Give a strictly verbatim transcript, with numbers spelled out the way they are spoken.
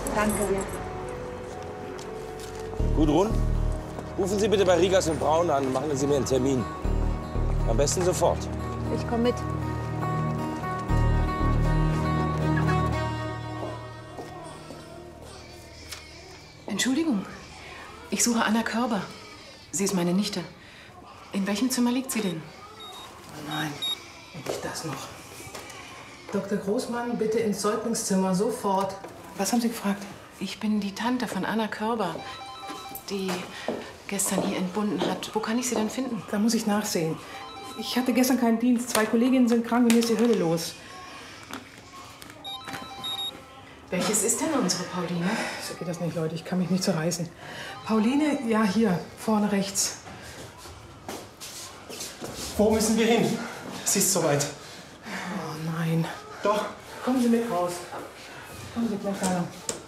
Danke dir. Gudrun, rufen Sie bitte bei Rigas und Braun an. Machen Sie mir einen Termin. Am besten sofort. Ich komme mit. Entschuldigung, ich suche Anna Körber. Sie ist meine Nichte. In welchem Zimmer liegt sie denn? Oh nein, nicht das noch. Doktor Großmann, bitte ins Säuglingszimmer, sofort. Was haben Sie gefragt? Ich bin die Tante von Anna Körber, die gestern hier entbunden hat. Wo kann ich sie denn finden? Da muss ich nachsehen. Ich hatte gestern keinen Dienst. Zwei Kolleginnen sind krank und mir ist die Hölle los. Welches ist denn unsere Pauline? So geht das nicht, Leute. Ich kann mich nicht zerreißen. Pauline, ja, hier, vorne rechts. Wo müssen wir hin? Es ist soweit. Oh nein. Doch. Kommen Sie mit raus. Kommen Sie gleich rein.